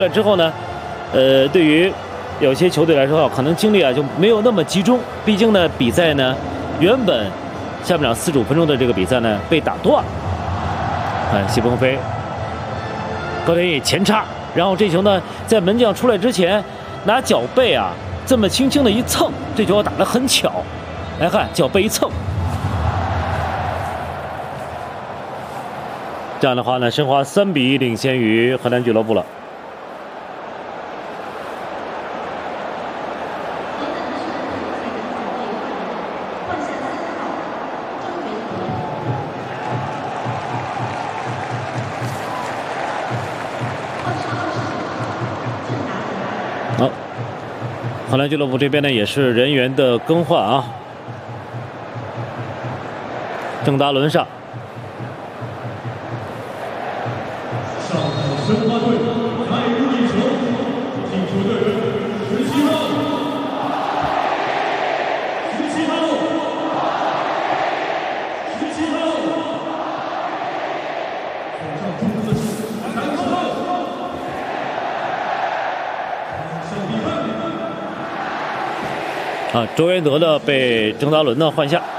了之后呢，对于有些球队来说可能精力就没有那么集中。毕竟呢，比赛呢原本下半场45分钟的这个比赛呢被打断。谢鹏飞，高天意前插，然后这球呢在门将出来之前拿脚背这么轻轻的一蹭，这球打得很巧。来看脚背一蹭，这样的话呢，申花3比1领先于河南俱乐部了。好，河南俱乐部这边呢也是人员的更换郑达伦上。 申花队再入一球，进球的人17号，17号，17号，手上中子3号， 周元德呢被郑达伦呢换下。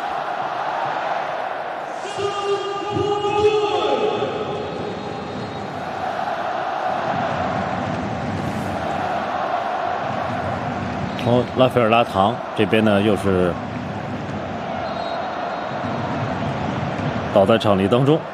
拉斐尔拉唐这边呢又是倒在场地当中。